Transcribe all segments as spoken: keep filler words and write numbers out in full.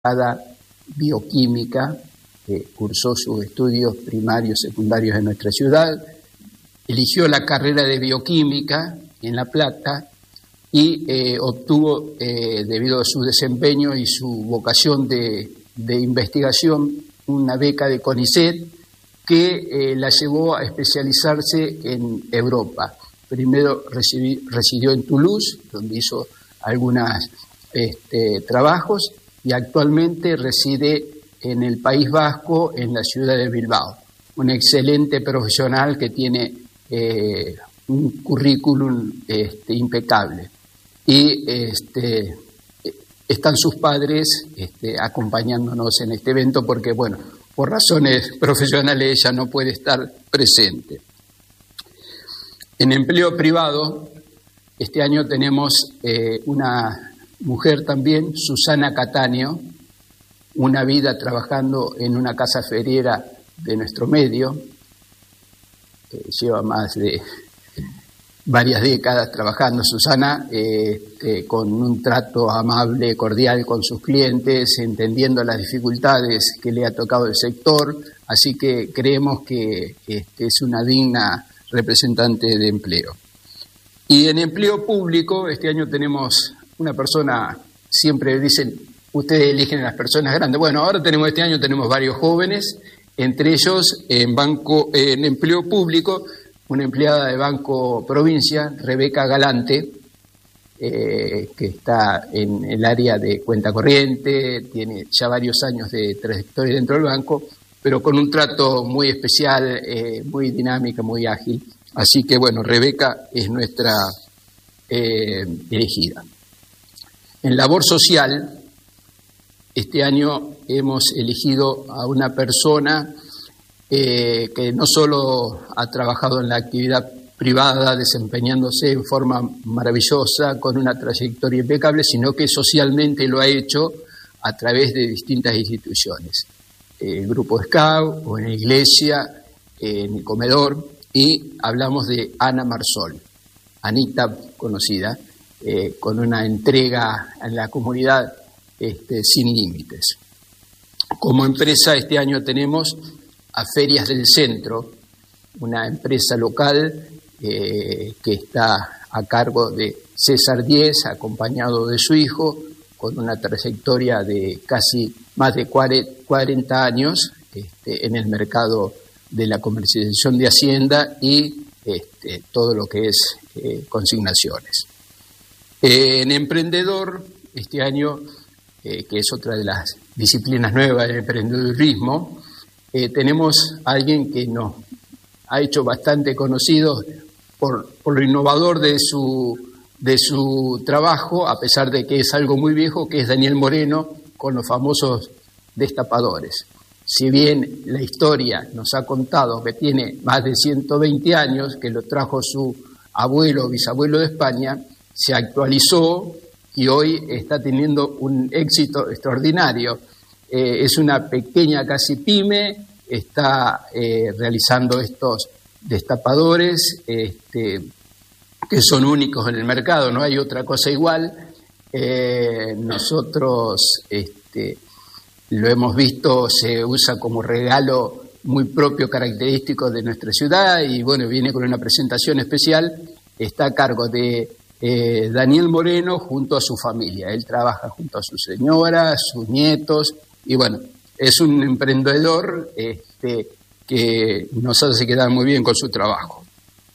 bioquímica, que cursó sus estudios primarios, secundarios en nuestra ciudad, eligió la carrera de bioquímica en La Plata y eh, obtuvo, eh, debido a su desempeño y su vocación de, de investigación, una beca de CONICET que eh, la llevó a especializarse en Europa. Primero recibí, residió en Toulouse, donde hizo algunos este, trabajos, y actualmente reside en el País Vasco, en la ciudad de Bilbao. Un excelente profesional que tiene eh, un currículum este, impecable. Y este, están sus padres este, acompañándonos en este evento porque, bueno, por razones profesionales ella no puede estar presente. En empleo privado, este año tenemos eh, una mujer también, Susana Cataño, una vida trabajando en una casa feriera de nuestro medio, eh, lleva más de varias décadas trabajando Susana, eh, eh, con un trato amable, cordial con sus clientes, entendiendo las dificultades que le ha tocado el sector, así que creemos que este, es una digna representante de empleo. Y en empleo público, este año tenemos una persona, siempre dicen, ustedes eligen a las personas grandes. Bueno, ahora tenemos este año tenemos varios jóvenes, entre ellos en banco, en empleo público, una empleada de Banco Provincia, Rebeca Galante, eh, que está en el área de cuenta corriente, tiene ya varios años de trayectoria dentro del banco, pero con un trato muy especial, eh, muy dinámica, muy ágil. Así que, bueno, Rebeca es nuestra eh, elegida. En labor social, este año hemos elegido a una persona eh, que no solo ha trabajado en la actividad privada, desempeñándose en forma maravillosa, con una trayectoria impecable, sino que socialmente lo ha hecho a través de distintas instituciones. El grupo Scout, o en la iglesia, en el comedor, y hablamos de Ana Marsol, Anita conocida, eh, con una entrega en la comunidad este, sin límites. Como empresa, este año tenemos a Ferias del Centro, una empresa local eh, que está a cargo de César Díez, acompañado de su hijo, con una trayectoria de casi más de cuarenta años este, en el mercado de la comercialización de Hacienda y este, todo lo que es eh, consignaciones. Eh, en emprendedor, este año, eh, que es otra de las disciplinas nuevas del emprendedurismo, eh, tenemos a alguien que nos ha hecho bastante conocido por, por lo innovador de su, de su trabajo, a pesar de que es algo muy viejo, que es Daniel Moreno, con los famosos destapadores. Si bien la historia nos ha contado que tiene más de ciento veinte años, que lo trajo su abuelo o bisabuelo de España, se actualizó y hoy está teniendo un éxito extraordinario. Eh, es una pequeña casi pyme, está eh, realizando estos destapadores este, que son únicos en el mercado, no hay otra cosa igual. Eh, nosotros este, lo hemos visto, se usa como regalo muy propio, característico de nuestra ciudad y bueno, viene con una presentación especial. Está a cargo de eh, Daniel Moreno junto a su familia. Él trabaja junto a su señora, sus nietos y bueno, es un emprendedor este, que nos hace quedar muy bien con su trabajo.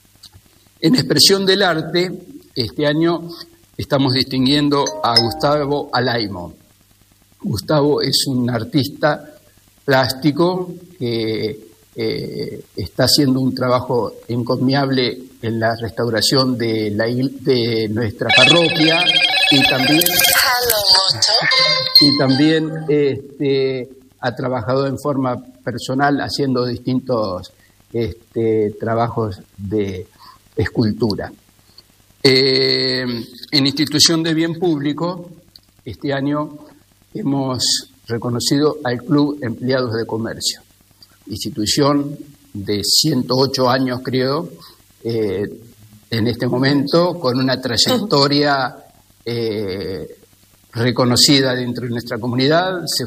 En expresión del arte, este año estamos distinguiendo a Gustavo Alaimo. Gustavo es un artista plástico que eh, está haciendo un trabajo encomiable en la restauración de, la, de nuestra parroquia y también, y también este, ha trabajado en forma personal haciendo distintos este, trabajos de escultura. Eh, en institución de bien público, este año hemos reconocido al Club Empleados de Comercio, institución de ciento ocho años, creo, eh, en este momento, con una trayectoria eh, reconocida dentro de nuestra comunidad, se